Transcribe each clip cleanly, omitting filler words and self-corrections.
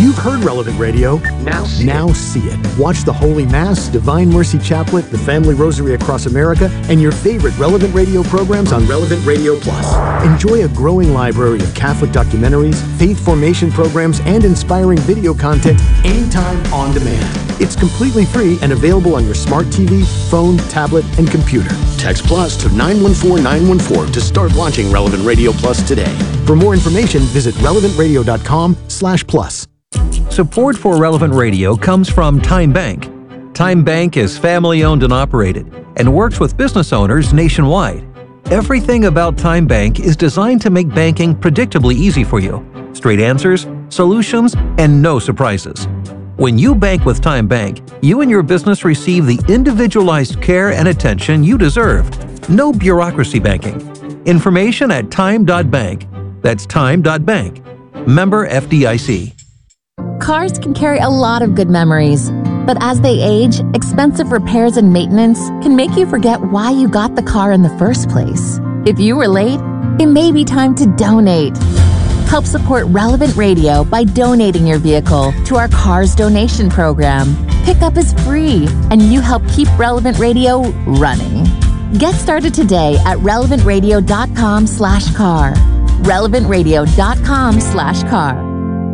You've heard Relevant Radio. Now see it. Watch the Holy Mass, Divine Mercy Chaplet, the Family Rosary Across America, and your favorite Relevant Radio programs on Relevant Radio Plus. Enjoy a growing library of Catholic documentaries, faith formation programs, and inspiring video content anytime on demand. It's completely free and available on your smart TV, phone, tablet, and computer. Text Plus to 914-914 to start watching Relevant Radio Plus today. For more information, visit relevantradio.com/plus. Support for Relevant Radio comes from Time Bank. Time Bank is family-owned and operated and works with business owners nationwide. Everything about Time Bank is designed to make banking predictably easy for you. Straight answers, solutions, and no surprises. When you bank with Time Bank, you and your business receive the individualized care and attention you deserve. No bureaucracy banking. Information at time.bank. That's time.bank. Member FDIC. Cars can carry a lot of good memories, but as they age, expensive repairs and maintenance can make you forget why you got the car in the first place. If you were late, it may be time to donate. Help support Relevant Radio by donating your vehicle to our Cars Donation Program. Pickup is free, and you help keep Relevant Radio running. Get started today at relevantradio.com/car. relevantradio.com/car.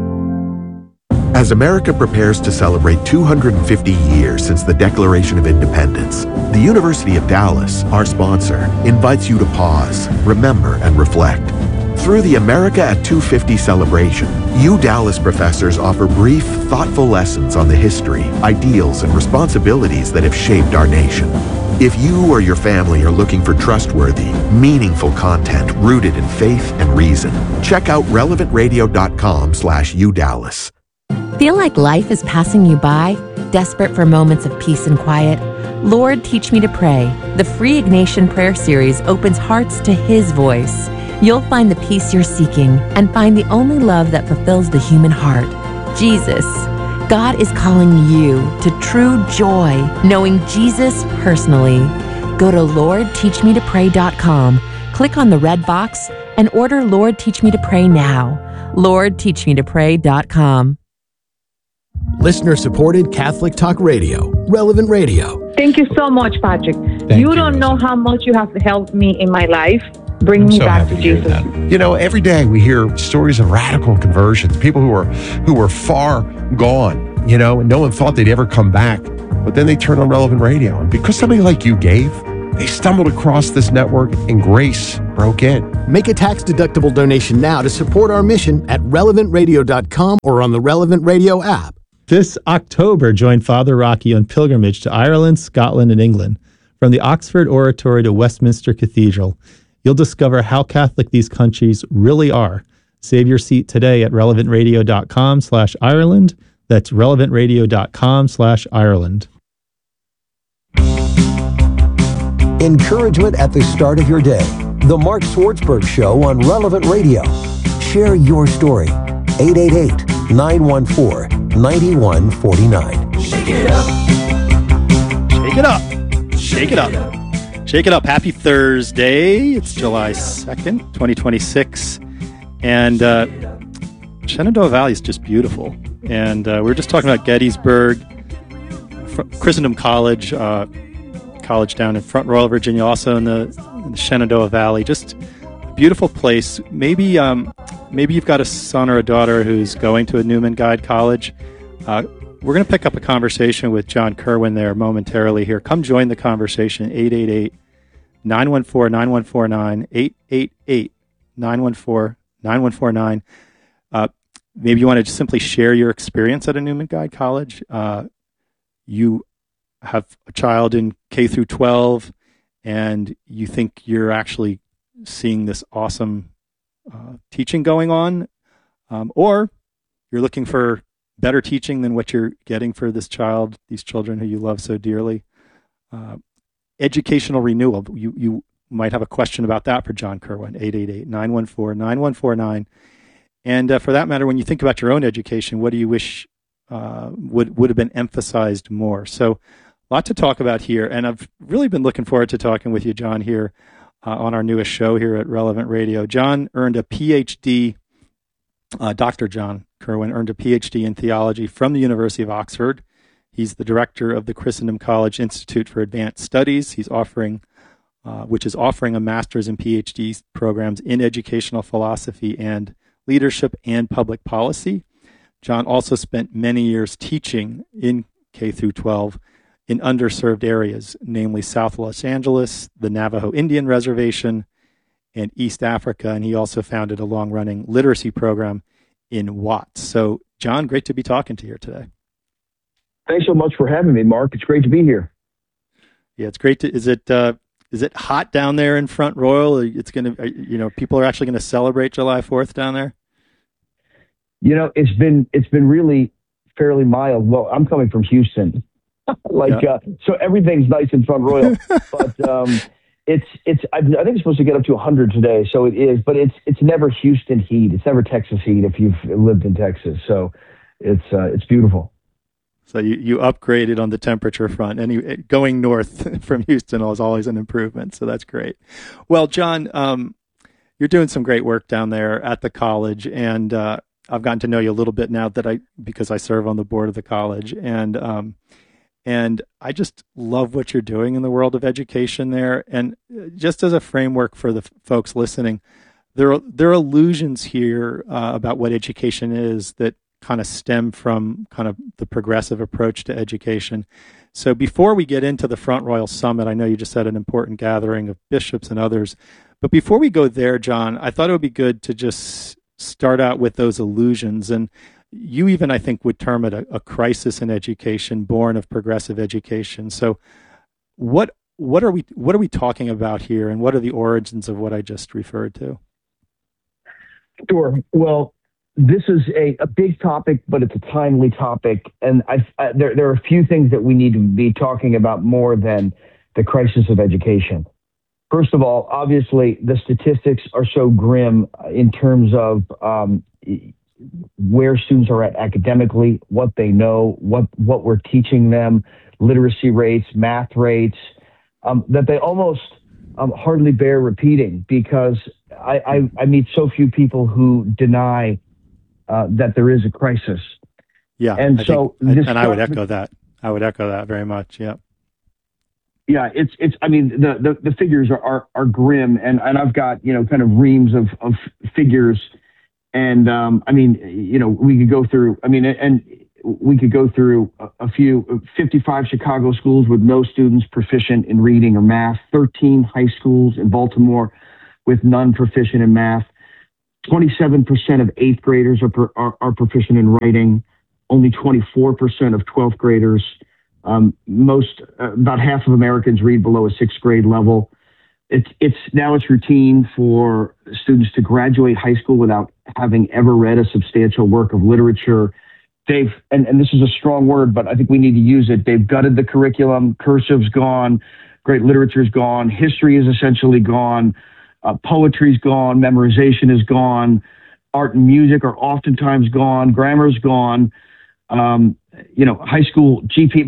As America prepares to celebrate 250 years since the Declaration of Independence, the University of Dallas, our sponsor, invites you to pause, remember, and reflect. Through the America at 250 celebration, Dallas professors offer brief, thoughtful lessons on the history, ideals, and responsibilities that have shaped our nation. If you or your family are looking for trustworthy, meaningful content rooted in faith and reason, check out relevantradio.com/udallas. Feel like life is passing you by? Desperate for moments of peace and quiet? Lord, Teach Me to Pray. The free Ignatian prayer series opens hearts to His voice. You'll find the peace you're seeking and find the only love that fulfills the human heart, Jesus. God is calling you to true joy, knowing Jesus personally. Go to LordTeachMeToPray.com, click on the red box, and order Lord Teach Me to Pray now. LordTeachMeToPray.com. Listener-supported Catholic Talk Radio, Relevant Radio. Thank you so much, Patrick. You don't know how much you have helped me in my life. Bring me back to Jesus. You know, every day we hear stories of radical conversions, people who were far gone, you know, and no one thought they'd ever come back. But then they turned on Relevant Radio. And because somebody like you gave, they stumbled across this network and grace broke in. Make a tax-deductible donation now to support our mission at relevantradio.com or on the Relevant Radio app. This October, join Father Rocky on pilgrimage to Ireland, Scotland, and England. From the Oxford Oratory to Westminster Cathedral, you'll discover how Catholic these countries really are. Save your seat today at relevantradio.com/Ireland. That's relevantradio.com/Ireland. Encouragement at the start of your day. The Mark Swartzberg Show on Relevant Radio. Share your story. 888-914-9149. Shake it up. Shake it up. Shake it up. Shake it up. Happy Thursday. It's July 2nd, 2026. And Shenandoah Valley is just beautiful. And we were just talking about Gettysburg, Christendom College, college down in Front Royal, Virginia, also in the Shenandoah Valley. Just a beautiful place. Maybe you've got a son or a daughter who's going to a Newman Guide College. We're going to pick up a conversation with John Kerwin there momentarily here. Come join the conversation, 888-914-9149, 888-914-9149. Maybe you want to just simply share your experience at a Newman Guide College. You have a child in K through 12, and you think you're actually seeing this awesome teaching going on, or you're looking for better teaching than what you're getting for these children who you love so dearly. Educational renewal. You might have a question about that for John Kerwin, 888-914-9149. And for that matter, when you think about your own education, what do you wish would have been emphasized more? So a lot to talk about here. And I've really been looking forward to talking with you, John, here on our newest show here at Relevant Radio. John earned a PhD Dr. John Kirwan earned a PhD in theology from the University of Oxford. He's the director of the Christendom College Institute for Advanced Studies. He's offering a master's and PhD programs in educational philosophy and leadership and public policy. John also spent many years teaching in K through 12 in underserved areas, namely South Los Angeles, the Navajo Indian Reservation, and East Africa. And he also founded a long-running literacy program in Watts. So, John, great to be talking to you here today. Thanks so much for having me, Mark. It's great to be here. Yeah, it's great to. Is it hot down there in Front Royal? It's going to, people are actually going to celebrate July 4th down there. It's been really fairly mild. Well, I'm coming from Houston, so everything's nice in Front Royal. But I think it's supposed to get up to 100 today, so it is. But it's never Houston heat. It's never Texas heat if you've lived in Texas. So it's beautiful. So you upgraded on the temperature front. Going north from Houston is always an improvement. So that's great. Well, John, you're doing some great work down there at the college, and I've gotten to know you a little bit now because I serve on the board of the college, and I just love what you're doing in the world of education there. And just as a framework for the folks listening, there are allusions here about what education is that kind of stem from kind of the progressive approach to education. So before we get into the Front Royal Summit, I know you just had an important gathering of bishops and others, but before we go there, John, I thought it would be good to just start out with those allusions. And you even, I think, would term it a crisis in education born of progressive education. So what are we talking about here, and what are the origins of what I just referred to? Sure. Well, this is a big topic, but it's a timely topic. And there are a few things that we need to be talking about more than the crisis of education. First of all, obviously, the statistics are so grim in terms of where students are at academically, what they know, what we're teaching them, literacy rates, math rates, that they almost hardly bear repeating, because I meet so few people who deny that there is a crisis. Yeah, and I would echo that. I would echo that very much. Yeah. Yeah, it's. I mean, the figures are grim, and I've got kind of reams of figures, and I mean, we could go through. I mean, and we could go through a few 55 Chicago schools with no students proficient in reading or math. 13 high schools in Baltimore with none proficient in math. 27% of 8th graders are proficient in writing. Only 24% of 12th graders. About half of Americans read below a 6th grade level. It's routine for students to graduate high school without having ever read a substantial work of literature. And this is a strong word, but I think we need to use it. They've gutted the curriculum. Cursive's gone. Great literature's gone. History is essentially gone. Poetry's gone. Memorization is gone. Art and music are oftentimes gone. Grammar's gone. High school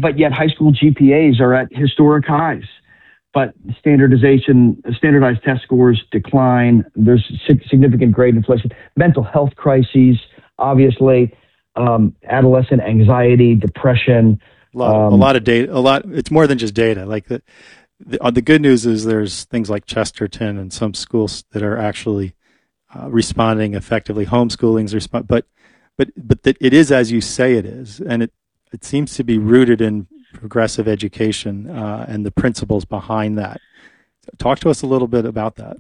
GPAs are at historic highs, but standardized test scores decline. There's significant grade inflation, mental health crises, obviously, adolescent anxiety, depression. A lot of data. It's more than just data. Like the good news is there's things like Chesterton and some schools that are actually responding effectively. Homeschooling's but it is as you say it is, and it seems to be rooted in progressive education and the principles behind that. Talk to us a little bit about that.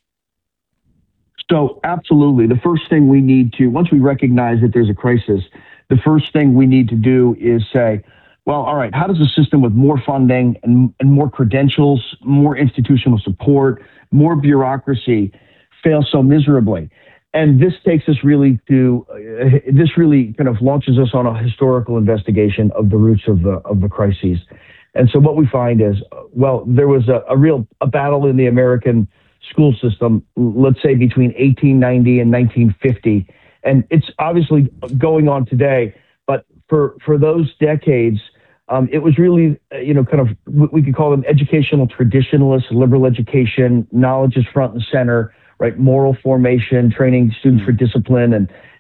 So absolutely. The first thing we need to, once we recognize that there's a crisis, the first thing we need to do is say, well, all right, how does a system with more funding and more credentials, more institutional support, more bureaucracy fail so miserably? And this takes us really this really kind of launches us on a historical investigation of the roots of the crises. And so what we find is, well, there was a battle in the American school system, let's say between 1890 and 1950. And it's obviously going on today, but for those decades, it was really, kind of, we could call them educational traditionalists, liberal education, knowledge is front and center, right? Moral formation, training students for discipline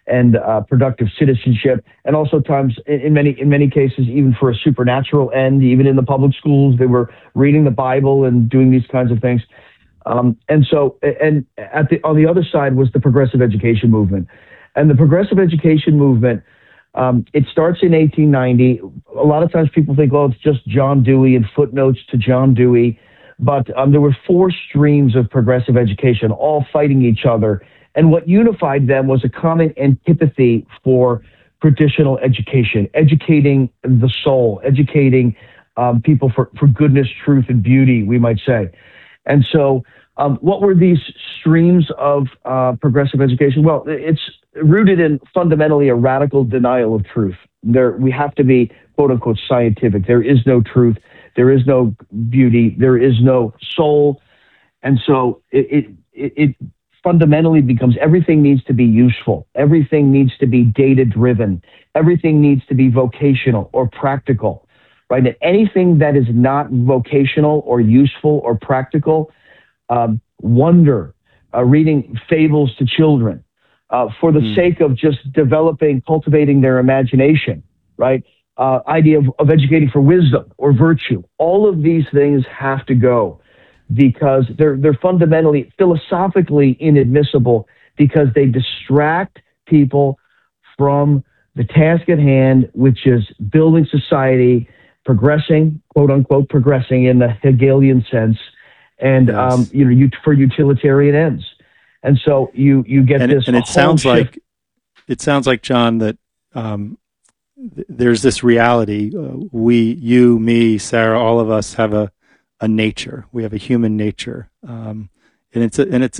and productive citizenship, and also times in many cases even for a supernatural end. Even in the public schools, they were reading the Bible and doing these kinds of things. On the other side was the progressive education movement, and the progressive education movement. It starts in 1890. A lot of times people think, oh, it's just John Dewey and footnotes to John Dewey. But there were four streams of progressive education, all fighting each other. And what unified them was a common antipathy for traditional education, educating the soul, educating people for goodness, truth, and beauty, we might say. And so what were these streams of progressive education? Well, it's rooted in fundamentally a radical denial of truth. We have to be, quote unquote, scientific. There is no truth. There is no beauty. There is no soul. And so it fundamentally becomes everything needs to be useful. Everything needs to be data driven. Everything needs to be vocational or practical, right? And anything that is not vocational or useful or practical, wonder, reading fables to children, for the sake of just cultivating their imagination, right? Idea of educating for wisdom or virtue. All of these things have to go because they're fundamentally, philosophically inadmissible because they distract people from the task at hand, which is building society, progressing, quote unquote, progressing in the Hegelian sense, and Yes. For utilitarian ends. And so you get this. And it sounds like John, that there's this reality. You, me, Sarah, all of us have a nature. We have a human nature, and it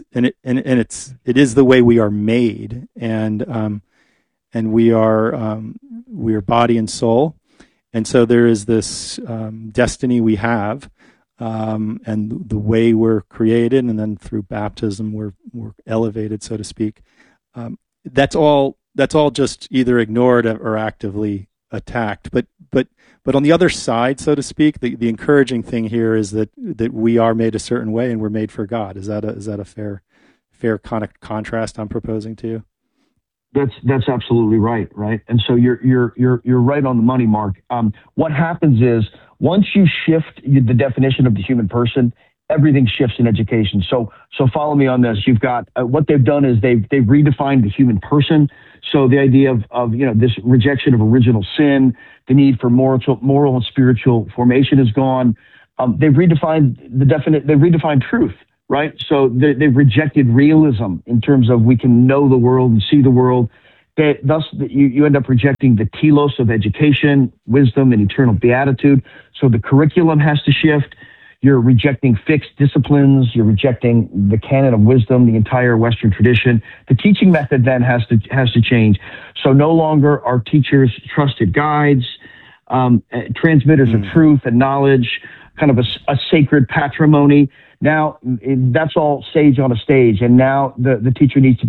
is the way we are made, and we are body and soul, and so there is this destiny we have. And the way we're created, and then through baptism we're elevated, so to speak. That's all just either ignored or actively attacked. But on the other side, so to speak, the encouraging thing here is that we are made a certain way and we're made for God. Is that a fair kind of contrast I'm proposing to you? That's absolutely right. And so you're right on the money, Mark. What happens is once you shift the definition of the human person, everything shifts in education. So follow me on this. You've got what they've done is they've redefined the human person. So the idea of this rejection of original sin, the need for moral and spiritual formation is gone. They've redefined they've redefined truth. Right? So they've rejected realism in terms of we can know the world and see the world. Thus, you end up rejecting the telos of education, wisdom, and eternal beatitude. So the curriculum has to shift. You're rejecting fixed disciplines. You're rejecting the canon of wisdom, the entire Western tradition. The teaching method then has to change. So no longer are teachers trusted guides, transmitters of truth and knowledge, kind of a sacred patrimony. Now, that's all sage on a stage, and now the teacher needs to